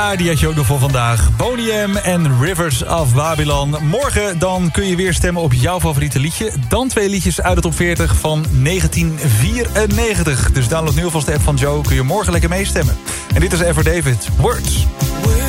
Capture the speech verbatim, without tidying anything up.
Ja, die had je ook nog voor vandaag. Boney M en Rivers of Babylon. Morgen dan kun je weer stemmen op jouw favoriete liedje. Dan twee liedjes uit de top veertig van negentien vierennegentig. Dus download nu alvast de app van Joe. Kun je morgen lekker meestemmen. En dit is Ever David. Words.